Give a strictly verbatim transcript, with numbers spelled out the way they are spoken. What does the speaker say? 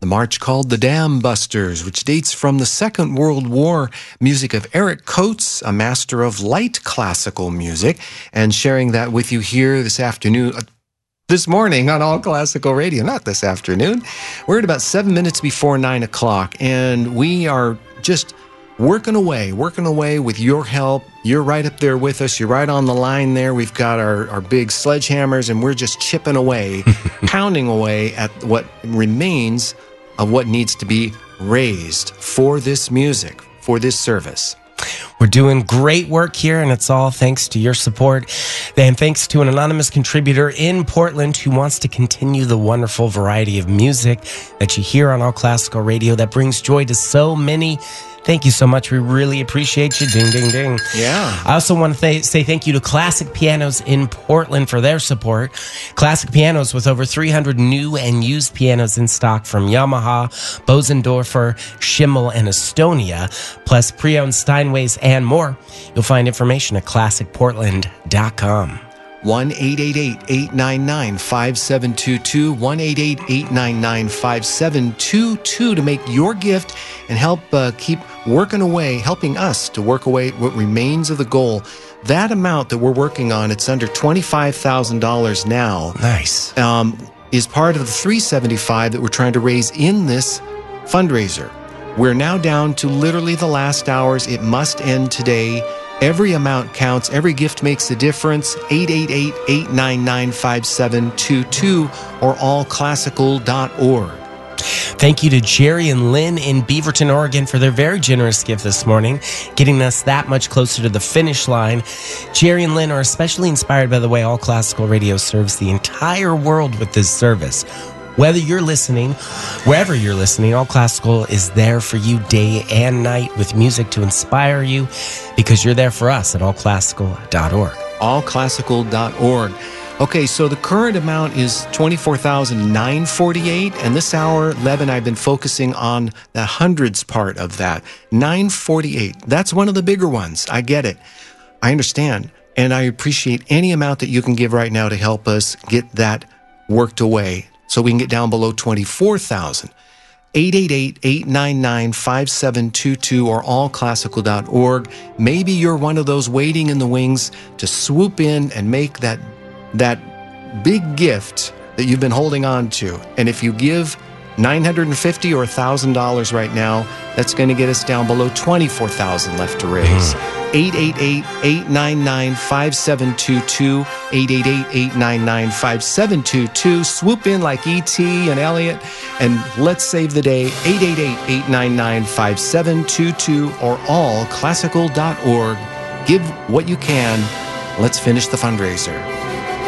The march called the Dam Busters, which dates from the Second World War. Music of Eric Coates, a master of light classical music, and sharing that with you here this afternoon. This morning on All Classical Radio, not this afternoon. We're at about seven minutes before nine o'clock, and we are just working away, working away with your help. You're right up there with us. You're right on the line there. We've got our, our big sledgehammers, and we're just chipping away, pounding away at what remains of what needs to be raised for this music, for this service. We're doing great work here, and it's all thanks to your support. And thanks to an anonymous contributor in Portland who wants to continue the wonderful variety of music that you hear on All Classical Radio that brings joy to so many. Thank you so much. We really appreciate you. Ding, ding, ding. Yeah. I also want to th- say thank you to Classic Pianos in Portland for their support. Classic Pianos with over three hundred new and used pianos in stock from Yamaha, Bosendorfer, Schimmel, and Estonia, plus pre-owned Steinways and more. You'll find information at classic portland dot com. one eight eight eight, eight nine nine, five seven two two, one eight eight eight, eight nine nine, five seven two two to make your gift and help uh, keep working away, helping us to work away what remains of the goal. That amount that we're working on, it's under twenty-five thousand dollars now. Nice. Um, is part of the three hundred seventy-five that we're trying to raise in this fundraiser. We're now down to literally the last hours. It must end today. Every amount counts. Every gift makes a difference. eight eight eight, eight nine nine, five seven two two or all classical dot org. Thank you to Jerry and Lynn in Beaverton, Oregon for their very generous gift this morning, getting us that much closer to the finish line. Jerry and Lynn are especially inspired by the way All Classical Radio serves the entire world with this service. Whether you're listening, wherever you're listening, All Classical is there for you day and night with music to inspire you because you're there for us at all classical dot org. all classical dot org. Okay, so the current amount is twenty-four thousand nine hundred forty-eight dollars, and this hour, Levin, I've been focusing on the hundreds part of that. nine hundred forty-eight dollars. That's one of the bigger ones. I get it. I understand. And I appreciate any amount that you can give right now to help us get that worked away so we can get down below twenty-four thousand dollars. eight eight eight, eight nine nine, five seven two two or all classical dot org. Maybe you're one of those waiting in the wings to swoop in and make that that big gift that you've been holding on to. And if you give nine hundred fifty dollars or one thousand dollars right now, that's going to get us down below twenty-four thousand dollars left to raise. eight eight eight, eight nine nine, five seven two two, eight eight eight, eight nine nine, five seven two two. Swoop in like E T and Elliot, and let's save the day. eight eight eight, eight nine nine, five seven two two or all classical dot org. Give what you can. Let's finish the fundraiser.